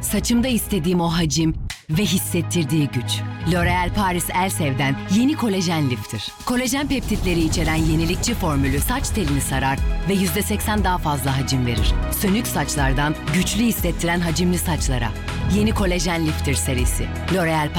Saçımda istediğim o hacim ve hissettirdiği güç. L'Oréal Paris Elsev'den yeni kolajen lifter. Kolajen peptitleri içeren yenilikçi formülü saç telini sarar ve %80 daha fazla hacim verir. Sönük saçlardan güçlü hissettiren hacimli saçlara. Yeni kolajen lifter serisi. L'Oréal